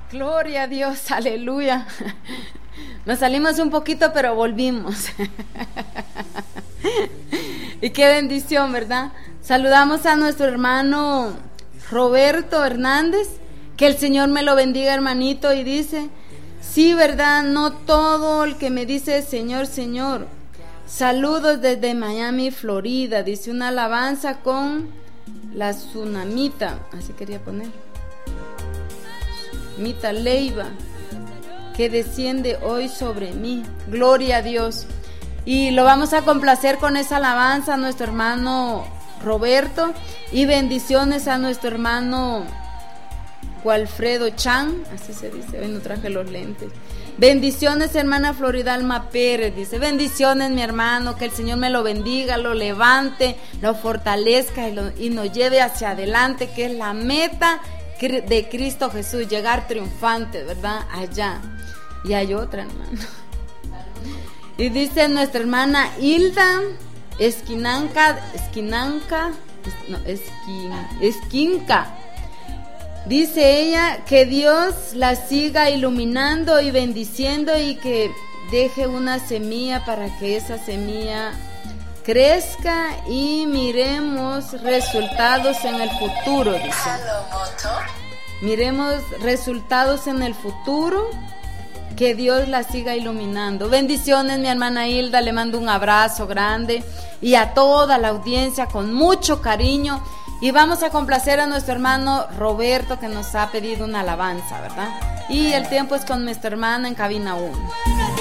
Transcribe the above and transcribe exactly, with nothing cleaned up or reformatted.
Gloria a Dios, aleluya. Nos salimos un poquito, pero volvimos. Y qué bendición, ¿verdad? Saludamos a nuestro hermano Roberto Hernández. Que el Señor me lo bendiga, hermanito. Y dice, sí, ¿verdad? No todo el que me dice Señor, Señor. Saludos desde Miami, Florida. Dice una alabanza con la tsunamita. Así quería poner. Mita Leiva, que desciende hoy sobre mí. Gloria a Dios. Y lo vamos a complacer con esa alabanza a nuestro hermano Roberto. Y bendiciones a nuestro hermano Walfredo Chan. Así se dice. Hoy no traje los lentes. Bendiciones, hermana Floridalma Pérez. Dice, bendiciones, mi hermano. Que el Señor me lo bendiga, lo levante, lo fortalezca y, lo, y nos lleve hacia adelante, que es la meta de Cristo Jesús, llegar triunfante, ¿verdad? Allá. Y hay otra, hermano. Y dice nuestra hermana Hilda Esquinanca, Esquinanca, no, Esquin, Esquinca. Dice ella que Dios la siga iluminando y bendiciendo y que deje una semilla para que esa semilla crezca y miremos resultados en el futuro, dice. Miremos resultados en el futuro, que Dios la siga iluminando. Bendiciones, mi hermana Hilda, le mando un abrazo grande y a toda la audiencia con mucho cariño. Y vamos a complacer a nuestro hermano Roberto, que nos ha pedido una alabanza, ¿verdad? Y el tiempo es con nuestra hermana en cabina uno.